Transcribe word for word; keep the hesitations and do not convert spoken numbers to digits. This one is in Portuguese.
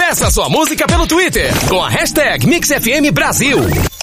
Peça sua música pelo Twitter com a hashtag Mix F M Brasil.